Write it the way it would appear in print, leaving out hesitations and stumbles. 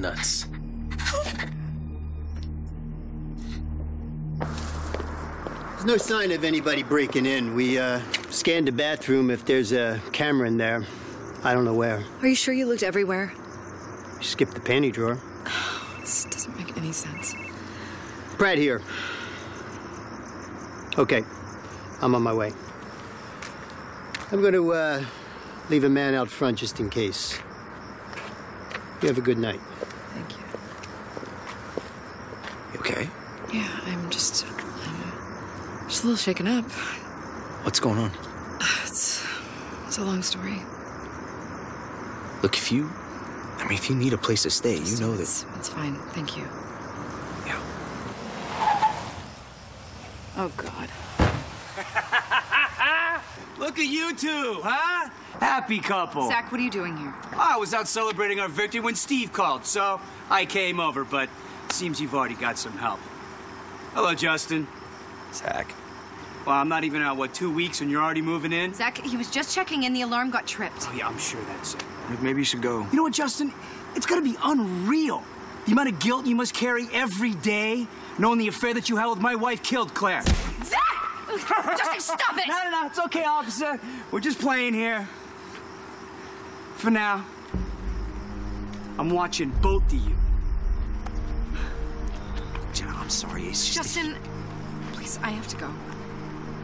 nuts. There's no sign of anybody breaking in. We scanned the bathroom. If there's a camera in there, I don't know where. Are you sure you looked everywhere? You skipped the panty drawer. This doesn't make any sense. Pratt here. Okay, I'm on my way. I'm going to leave a man out front just in case. You have a good night. Thank you. You okay? Yeah, I'm just a little shaken up. What's going on? It's a long story. Look, if you need a place to stay, you know that... It's fine, thank you. Yeah. Oh, God. Look at you two, huh? Happy couple. Zach, what are you doing here? I was out celebrating our victory when Steve called, so I came over, but it seems you've already got some help. Hello, Justin. Zach. Well, I'm not even out, 2 weeks and you're already moving in? Zach, he was just checking in. The alarm got tripped. Oh, yeah, I'm sure that's it. Maybe you should go. You know what, Justin? It's gotta be unreal. The amount of guilt you must carry every day, knowing the affair that you had with my wife killed Claire. Zach! Justin, stop it! No, it's okay, officer. We're just playing here. For now. I'm watching both of you. Jenna, I'm sorry. It's just... Justin, please, I have to go.